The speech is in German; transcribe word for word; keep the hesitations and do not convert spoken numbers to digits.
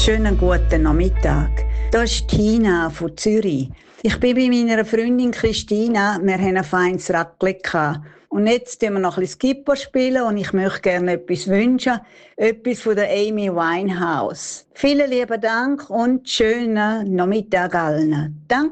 Schönen guten Nachmittag. Das ist Tina von Zürich. Ich bin bei meiner Freundin Christina. Wir haben ein feines Raclette. Und jetzt spielen wir noch ein bisschen Skipper spielen und ich möchte gerne etwas wünschen. Etwas von der Amy Winehouse. Vielen lieben Dank und schönen Nachmittag allen. Danke.